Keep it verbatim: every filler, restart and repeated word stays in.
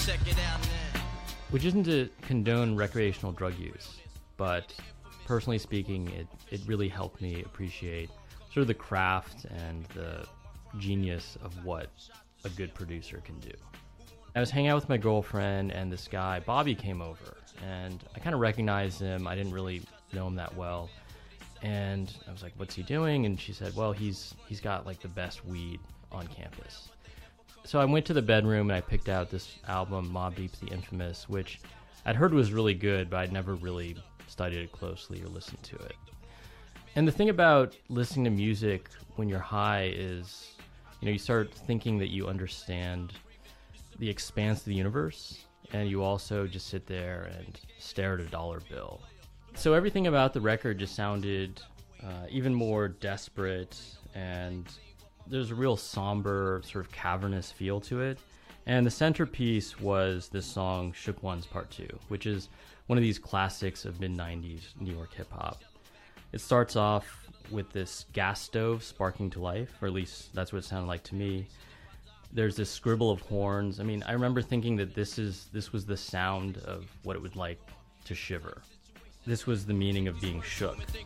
check it out now. Which isn't to condone recreational drug use, but personally speaking, it, it really helped me appreciate sort of the craft and the genius of what a good producer can do. I was hanging out with my girlfriend, and this guy, Bobby, came over, and I kind of recognized him. I didn't really know him that well, and I was like, what's he doing? And she said, well, he's he's got like the best weed on campus. So I went to the bedroom, and I picked out this album, Mobb Deep's The Infamous, which I'd heard was really good, but I'd never really studied it closely or listened to it. And the thing about listening to music when you're high is, you know, you start thinking that you understand the expanse of the universe, and you also just sit there and stare at a dollar bill. So everything about the record just sounded uh, even more desperate, and there's a real somber, sort of cavernous feel to it. And the centerpiece was this song, Shook Ones Part two, which is one of these classics of mid nineties New York hip-hop. It starts off with this gas stove sparking to life, or at least that's what it sounded like to me. There's this scribble of horns. I mean, I remember thinking that this is this was the sound of what it would like to shiver. This was the meaning of being shook.